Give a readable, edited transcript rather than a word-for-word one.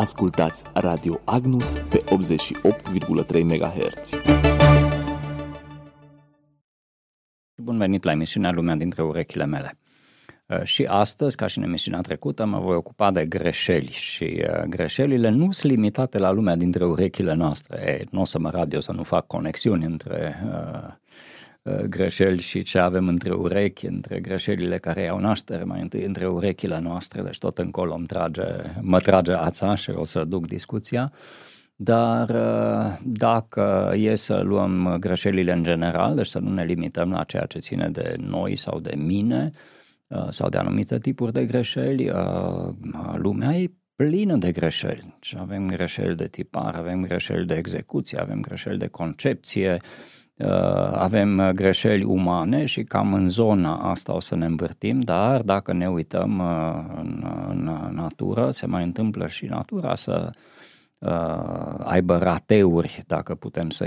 Ascultați Radio Agnus pe 88,3 MHz. Bun venit la emisiunea Lumea dintre urechile mele. Și astăzi, ca și în emisiunea trecută, mă voi ocupa de greșeli și greșelile nu sunt limitate la lumea dintre urechile noastre. Nu o să mă rad eu să nu fac conexiuni între greșeli și ce avem între urechi, între greșelile care iau naștere mai întâi între urechile noastre, deci tot încolo mă trage ața și o să duc discuția. Dar dacă e să luăm greșelile în general, deci să nu ne limităm la ceea ce ține de noi sau de mine sau de anumite tipuri de greșeli, lumea e plină de greșeli. Și avem greșeli de tipar, avem greșeli de execuție, avem greșeli de concepție, avem greșeli umane și cam în zona asta o să ne învârtim, dar dacă ne uităm în natură, se mai întâmplă și natura să aibă rateuri, dacă putem să